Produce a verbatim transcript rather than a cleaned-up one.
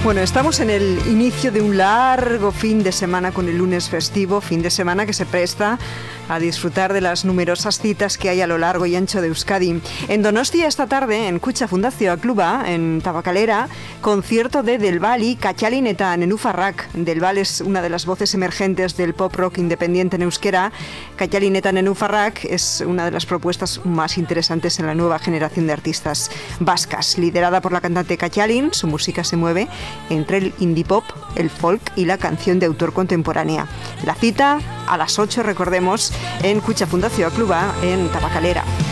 Bueno, estamos en el inicio de un largo fin de semana con el lunes festivo, fin de semana que se presta a disfrutar de las numerosas citas que hay a lo largo y ancho de Euskadi. En Donostia esta tarde, en Kutxa Fundazioa Kluba, en Tabakalera, concierto de Del Val y Katalin eta Nenufarrak. Del Val es una de las voces emergentes del pop rock independiente en euskera. Katalin eta Nenufarrak es una de las propuestas más interesantes en la nueva generación de artistas vascas. Liderada por la cantante Katalin, su música se mueve entre el indie pop, el folk y la canción de autor contemporánea. La cita a las ocho, recordemos, en Kutxa Fundazioa Kluba, en Tabakalera.